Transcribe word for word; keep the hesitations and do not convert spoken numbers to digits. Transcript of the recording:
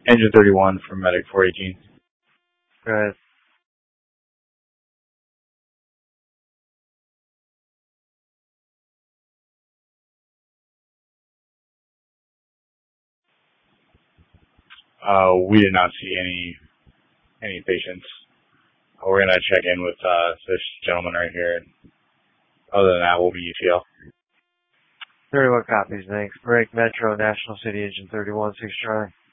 Engine thirty-one from Medic four eighteen. Go ahead. Uh, we did not see any any patients. We're gonna check in with uh, this gentleman right here. Other than that, we'll be E T L. thirty-one copies, thanks. Break Metro National City Engine thirty-one, six Charlie.